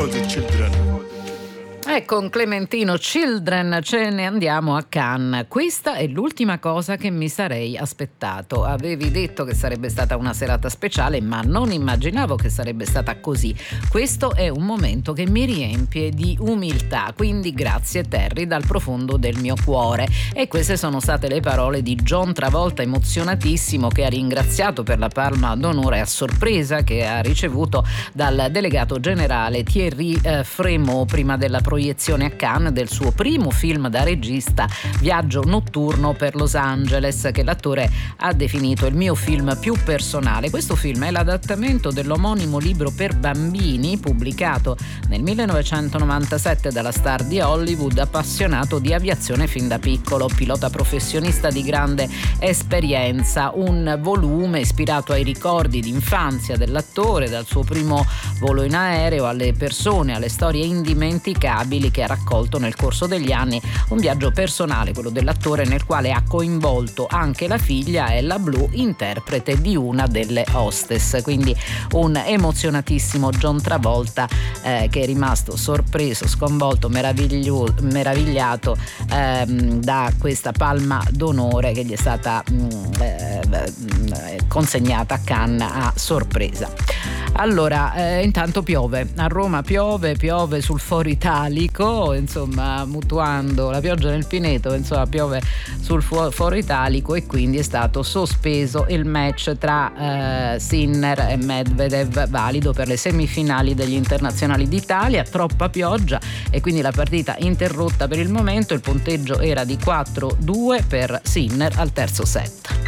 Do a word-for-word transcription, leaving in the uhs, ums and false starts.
E con Clementino Children ce ne andiamo a Cannes. Questa è l'ultima cosa che mi sarei aspettato. Avevi detto che sarebbe stata una serata speciale, ma non immaginavo che sarebbe stata così. Questo è un momento che mi riempie di umiltà, quindi grazie Terry dal profondo del mio cuore. E queste sono state le parole di John Travolta, emozionatissimo, che ha ringraziato per la palma d'onore a sorpresa che ha ricevuto dal delegato generale Thierry eh, Frémaux prima della proiezione a Cannes del suo primo film da regista, Viaggio notturno per Los Angeles, che l'attore ha definito il mio film più personale. Questo film è l'adattamento dell'omonimo libro per bambini pubblicato nel millenovecentonovantasette dalla star di Hollywood, appassionato di aviazione fin da piccolo, pilota professionista di grande esperienza, un volume ispirato ai ricordi d'infanzia dell'attore, dal suo primo volo in aereo alle persone, alle storie indimenticabili che ha raccolto nel corso degli anni, un viaggio personale, quello dell'attore, nel quale ha coinvolto anche la figlia Ella Blue, interprete di una delle hostess. Quindi un emozionatissimo John Travolta eh, che è rimasto sorpreso, sconvolto, meraviglio- meravigliato ehm, da questa palma d'onore che gli è stata mh, eh, consegnata a Cannes a sorpresa. Allora, eh, intanto piove, a Roma piove, piove sul Foro Italico, insomma, mutuando la pioggia nel Pineto, insomma, piove sul Foro Italico, e quindi è stato sospeso il match tra eh, Sinner e Medvedev, valido per le semifinali degli internazionali d'Italia. Troppa pioggia e quindi la partita interrotta per il momento. Il punteggio era di quattro due per Sinner al terzo set.